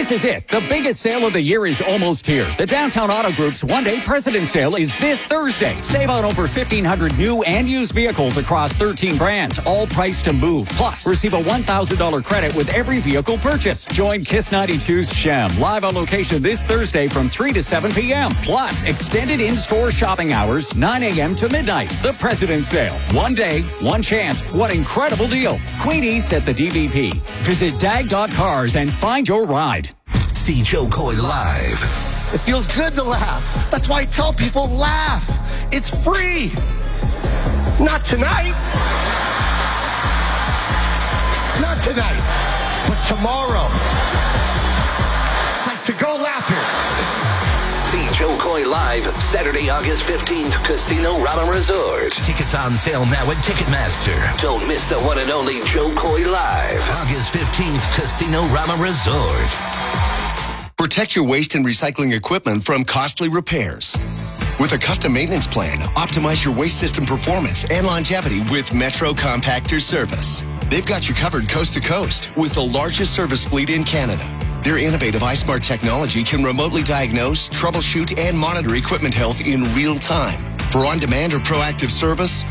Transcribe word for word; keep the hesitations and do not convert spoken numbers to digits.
This is it. The biggest sale of the year is almost here. The Downtown Auto Group's one-day President's Sale is this Thursday. Save on over fifteen hundred new and used vehicles across thirteen brands, all priced to move. Plus, receive a one thousand dollars credit with every vehicle purchase. Join Kiss ninety-two's Shem live on location this Thursday from three to seven p.m. Plus, extended in-store shopping hours, nine a.m. to midnight. The President's Sale. One day, one chance. What incredible deal. Queen East at the D V P. Visit dag dot cars and find your ride. See Joe Coy live. It feels good to laugh. That's why I tell people, laugh. It's free. Not tonight. Not tonight, but tomorrow. Like to go laugh here. See Joe Coy live Saturday, August fifteenth, Casino Rama Resort. Tickets on sale now at Ticketmaster. Don't miss the one and only Joe Coy live. August fifteenth, Casino Rama Resort. Protect your waste and recycling equipment from costly repairs. With a custom maintenance plan, optimize your waste system performance and longevity with Metro Compactor Service. They've got you covered coast to coast with the largest service fleet in Canada. Their innovative iSmart technology can remotely diagnose, troubleshoot, and monitor equipment health in real time. For on-demand or proactive service,